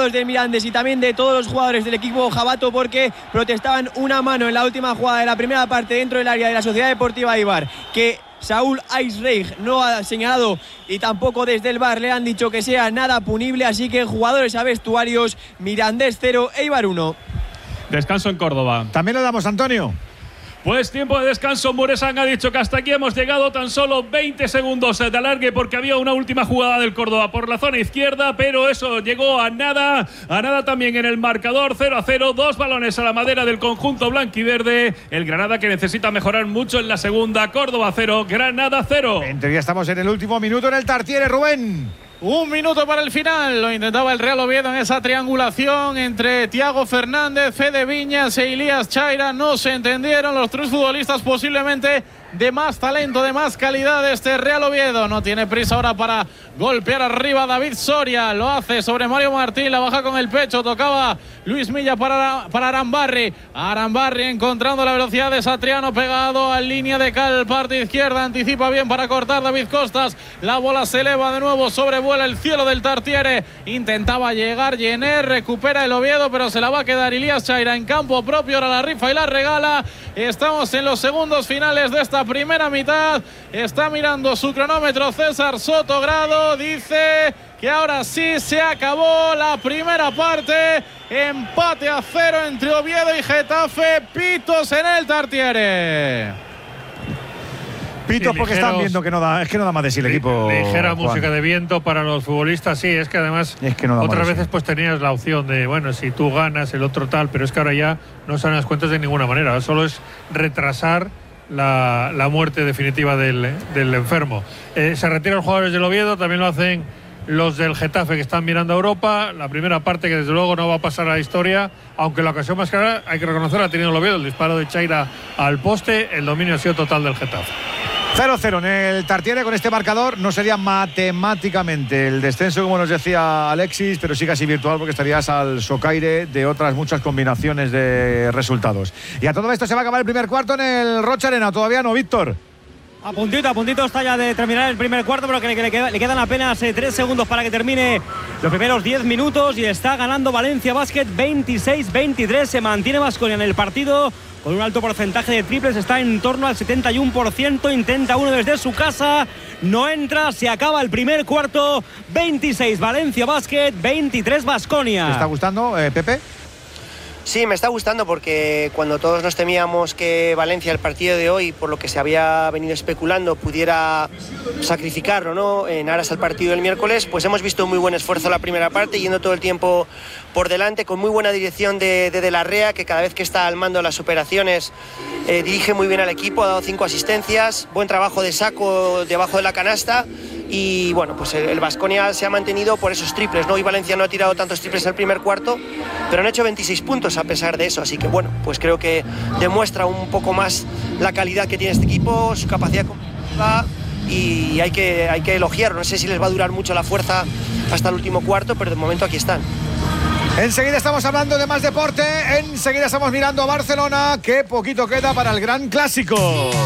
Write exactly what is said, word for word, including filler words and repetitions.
aficionados del Mirandés y también de todos los jugadores del equipo jabato, porque protestaban una mano en la última jugada de la primera parte dentro del área de la Sociedad Deportiva Eibar, que Saúl Aizreich no ha señalado, y tampoco desde el V A R le han dicho que sea nada punible. Así que jugadores a vestuarios, Mirandés cero, Eibar uno. Descanso en Córdoba. También le damos, Antonio. Pues tiempo de descanso. Muresan ha dicho que hasta aquí hemos llegado. Tan solo veinte segundos de alargue porque había una última jugada del Córdoba por la zona izquierda, pero eso llegó a nada. A nada también en el marcador. Cero a cero. Dos balones a la madera del conjunto blanquiverde. El Granada, que necesita mejorar mucho en la segunda. Córdoba cero, Granada cero. En teoría estamos en el último minuto en el Tartiere, Rubén. Un minuto para el final. Lo intentaba el Real Oviedo en esa triangulación entre Thiago Fernández, Fede Viñas e Ilías Chaira. No se entendieron los tres futbolistas posiblemente de más talento, de más calidad de este Real Oviedo. No tiene prisa ahora para golpear arriba David Soria. Lo hace sobre Mario Martín, la baja con el pecho. Tocaba Luis Milla para, para Arambarri. Arambarri encontrando la velocidad de Satriano, pegado a línea de cal, parte izquierda. Anticipa bien para cortar David Costas. La bola se eleva de nuevo, sobrevuela el cielo del Tartiere. Intentaba llegar Jenner, recupera el Oviedo, pero se la va a quedar Ilías Chaira en campo propio. Ahora la rifa y la regala. Estamos en los segundos finales de esta primera mitad. Está mirando su cronómetro César Sotogrado. Dice que ahora sí se acabó la primera parte. Empate a cero entre Oviedo y Getafe. Pitos en el Tartiere. Pitos, porque están viendo que no da, es que no da más de sí el equipo. Ligera Juan. música de viento para los futbolistas, sí, es que además es que no da otras más de veces sí. pues tenías la opción de, bueno, si tú ganas, el otro tal, pero es que ahora ya no salen las cuentas de ninguna manera, solo es retrasar la, la muerte definitiva del, del enfermo. Eh, se retiran los jugadores del Oviedo, también lo hacen los del Getafe, que están mirando a Europa. La primera parte, que desde luego no va a pasar a la historia, aunque la ocasión más clara, hay que reconocer, ha tenido el Oviedo, el disparo de Chaira al poste. El dominio ha sido total del Getafe. cero cero en el Tartiere. Con este marcador no sería matemáticamente el descenso, como nos decía Alexis, pero sí casi virtual, porque estarías al socaire de otras muchas combinaciones de resultados. Y a todo esto se va a acabar el primer cuarto en el Rocha Arena. Todavía no, Víctor. A puntito, a puntito está ya de terminar el primer cuarto, pero que le, que le, queda, le quedan apenas eh, tres segundos para que termine los primeros diez minutos, y está ganando Valencia Basket veintiséis veintitrés. Se mantiene Baskonia en el partido con un alto porcentaje de triples, está en torno al setenta y uno por ciento, intenta uno desde su casa, no entra, se acaba el primer cuarto. Veintiséis Valencia Basket, veintitrés Baskonia. ¿Te está gustando, eh, Pepe? Sí, me está gustando, porque cuando todos nos temíamos que Valencia, el partido de hoy, por lo que se había venido especulando, pudiera sacrificarlo, ¿no?, en aras al partido del miércoles, pues hemos visto un muy buen esfuerzo en la primera parte, yendo todo el tiempo por delante, con muy buena dirección de De, de la Rea, que cada vez que está al mando de las operaciones eh, dirige muy bien al equipo, ha dado cinco asistencias, buen trabajo de Saco debajo de la canasta. Y bueno, pues el Baskonia se ha mantenido por esos triples, ¿no? Y Valencia no ha tirado tantos triples el primer cuarto, pero han hecho veintiséis puntos a pesar de eso. Así que bueno, pues creo que demuestra un poco más la calidad que tiene este equipo, su capacidad competitiva, y hay que, hay que elogiarlo. No sé si les va a durar mucho la fuerza hasta el último cuarto, pero de momento aquí están. Enseguida estamos hablando de más deporte, enseguida estamos mirando a Barcelona, que poquito queda para el gran clásico.